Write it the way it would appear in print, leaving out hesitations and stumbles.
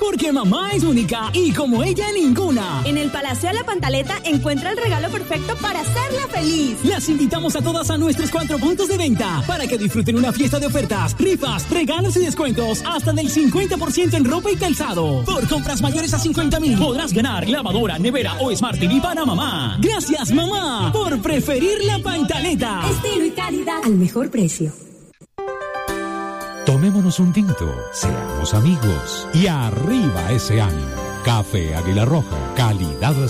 porque mamá es única y como ella ninguna. En el Palacio de la Pantaleta encuentra el regalo perfecto para hacerla feliz. Las invitamos a todas a nuestros 4 puntos de venta para que disfruten una fiesta de ofertas, rifas, regalos y descuentos hasta del 50% en ropa y calzado. Por compras mayores a 50,000 podrás ganar lavadora, nevera o Smart TV para mamá. Gracias, mamá, por preferir la Pantaleta. Estilo y calidad al mejor precio. Tomémonos un tinto, seamos amigos y arriba ese ánimo. Café Águila Roja, calidad